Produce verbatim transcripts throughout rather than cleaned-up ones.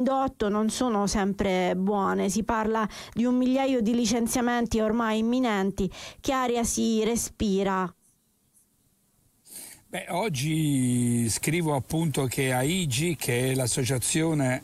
dell'indotto non sono sempre buone. Si parla di un migliaio di licenziamenti ormai imminenti. Che aria si respira? Beh, oggi scrivo appunto che A I G, che è l'associazione...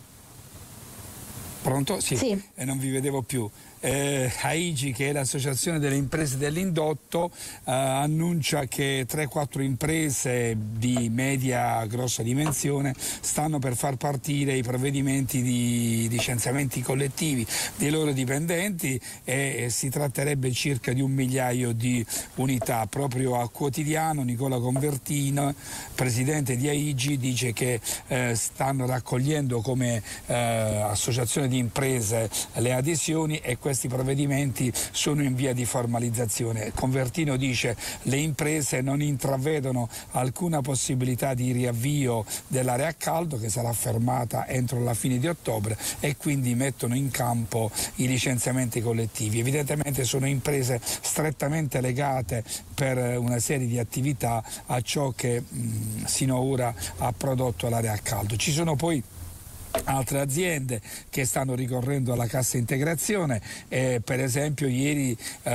Pronto? Sì, sì. E non vi vedevo più. Eh, A I G, che è l'associazione delle imprese dell'indotto, eh, annuncia che tre quattro imprese di media grossa dimensione stanno per far partire i provvedimenti di licenziamenti collettivi dei loro dipendenti e, e si tratterebbe circa di un migliaio di unità. Proprio a Quotidiano Nicola Convertino, presidente di A I G, dice che eh, stanno raccogliendo come eh, associazione di imprese le adesioni e questi provvedimenti sono in via di formalizzazione. Convertino dice le imprese non intravedono alcuna possibilità di riavvio dell'area a caldo, che sarà fermata entro la fine di ottobre, e quindi mettono in campo i licenziamenti collettivi. Evidentemente sono imprese strettamente legate per una serie di attività a ciò che mh, sino ora ha prodotto l'area a caldo. Ci sono poi altre aziende che stanno ricorrendo alla cassa integrazione, eh, per esempio ieri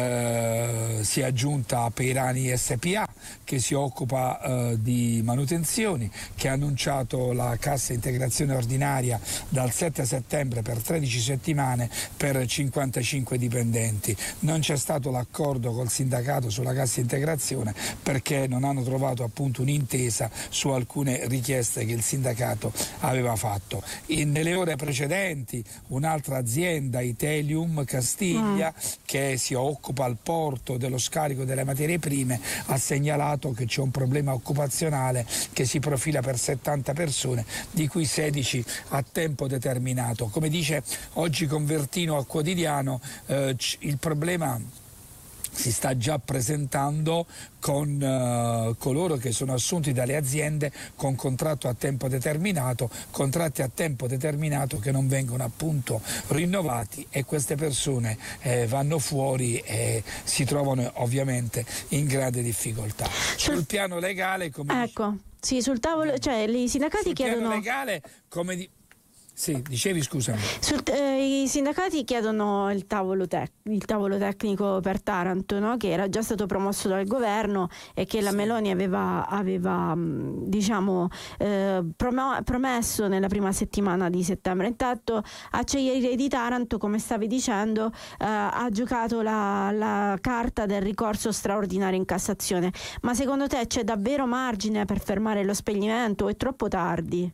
eh, si è aggiunta Peirani S P A, che si occupa eh, di manutenzioni, che ha annunciato la cassa integrazione ordinaria dal sette settembre per tredici settimane per cinquantacinque dipendenti. Non c'è stato l'accordo col sindacato sulla cassa integrazione perché non hanno trovato appunto un'intesa su alcune richieste che il sindacato aveva fatto. In, nelle ore precedenti un'altra azienda, Itelium Castiglia, mm. che si occupa al porto dello scarico delle materie prime, ha segnalato che c'è un problema occupazionale che si profila per settanta persone, di cui sedici a tempo determinato. Come dice oggi Convertino a Quotidiano, eh, il problema si sta già presentando con uh, coloro che sono assunti dalle aziende con contratto a tempo determinato, contratti a tempo determinato che non vengono appunto rinnovati, e queste persone eh, vanno fuori e si trovano ovviamente in grande difficoltà. Sul piano legale, come ecco, dice, sì, sul tavolo, cioè i sindacati sul chiedono... piano legale, come di... Sì, dicevi, scusami. Sul, eh, I sindacati chiedono il tavolo, tec- il tavolo tecnico per Taranto, no? Che era già stato promosso dal governo e che la sì. Meloni aveva, aveva diciamo, eh, prom- promesso nella prima settimana di settembre. Intanto Acciaierie di Taranto, come stavi dicendo, eh, ha giocato la, la carta del ricorso straordinario in Cassazione. Ma secondo te c'è davvero margine per fermare lo spegnimento o è troppo tardi?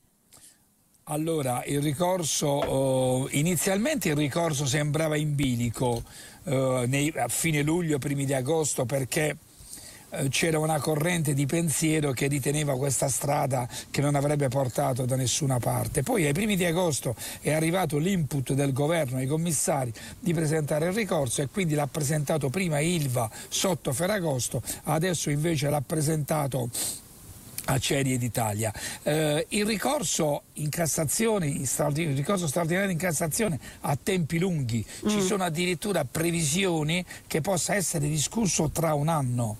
Allora, il ricorso, oh, inizialmente il ricorso sembrava in bilico eh, nei, a fine luglio, primi di agosto, perché eh, c'era una corrente di pensiero che riteneva questa strada che non avrebbe portato da nessuna parte. Poi ai primi di agosto è arrivato l'input del governo ai commissari di presentare il ricorso, e quindi l'ha presentato prima Ilva sotto Ferragosto, adesso invece l'ha presentato Acciaierie d'Italia. Eh, il ricorso in Cassazione, il ricorso straordinario in Cassazione ha tempi lunghi, mm. ci sono addirittura previsioni che possa essere discusso tra un anno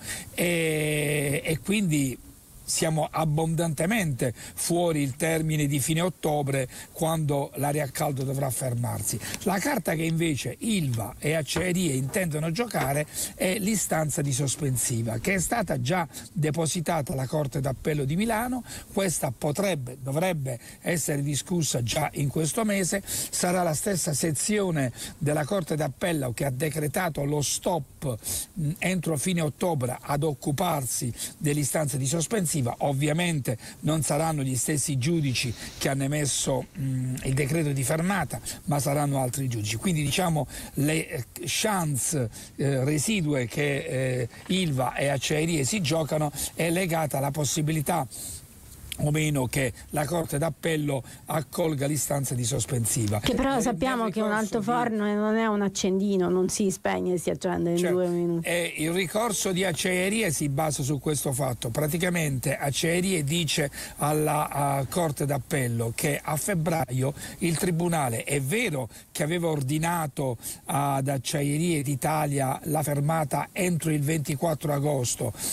e, e quindi siamo abbondantemente fuori il termine di fine ottobre, quando l'area a caldo dovrà fermarsi. La carta che invece Ilva e Acciaierie intendono giocare è l'istanza di sospensiva, che è stata già depositata alla Corte d'Appello di Milano. Questa potrebbe, dovrebbe essere discussa già in questo mese. Sarà la stessa sezione della Corte d'Appello che ha decretato lo stop mh, entro fine ottobre ad occuparsi dell'istanza di sospensiva. Ovviamente non saranno gli stessi giudici che hanno emesso mh, il decreto di fermata, ma saranno altri giudici. Quindi diciamo le eh, chance eh, residue che eh, Ilva e Acciaierie si giocano è legata alla possibilità o meno che la Corte d'Appello accolga l'istanza di sospensiva. Che però eh, sappiamo che un altoforno di... non è un accendino, non si spegne e si accende in cioè, due minuti. Eh, il ricorso di Acciaierie si basa su questo fatto. Praticamente Acciaierie dice alla Corte d'Appello che a febbraio il Tribunale, è vero che aveva ordinato ad Acciaierie d'Italia la fermata entro il ventiquattro agosto,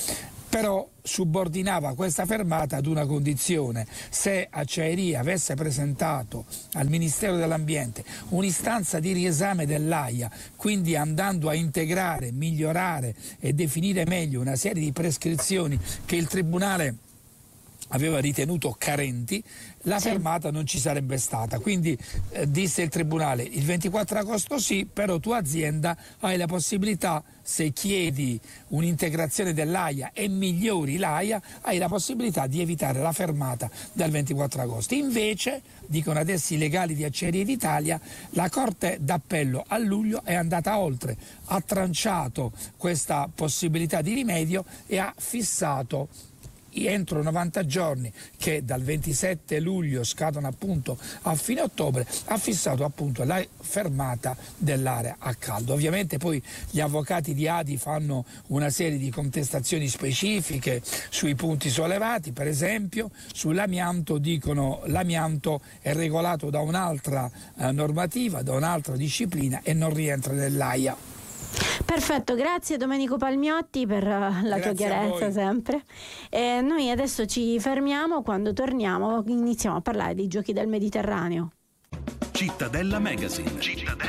però subordinava questa fermata ad una condizione: se Acciaieria avesse presentato al Ministero dell'Ambiente un'istanza di riesame dell'AIA, quindi andando a integrare, migliorare e definire meglio una serie di prescrizioni che il Tribunale aveva ritenuto carenti, la sì. fermata non ci sarebbe stata. Quindi eh, disse il Tribunale: il ventiquattro agosto sì, però tu azienda hai la possibilità, se chiedi un'integrazione dell'AIA e migliori l'AIA, hai la possibilità di evitare la fermata del ventiquattro agosto. Invece, dicono adesso i legali di Acciaierie d'Italia, la Corte d'Appello a luglio è andata oltre, ha tranciato questa possibilità di rimedio e ha fissato entro novanta giorni, che dal ventisette luglio scadono appunto a fine ottobre, ha fissato appunto la fermata dell'area a caldo. Ovviamente poi gli avvocati di A D I fanno una serie di contestazioni specifiche sui punti sollevati, per esempio sull'amianto dicono l'amianto è regolato da un'altra eh, normativa, da un'altra disciplina e non rientra nell'AIA. Perfetto, grazie Domenico Palmiotti per la Grazie tua chiarezza sempre. E noi adesso ci fermiamo, quando torniamo iniziamo a parlare dei giochi del Mediterraneo. Cittadella Magazine. Cittadella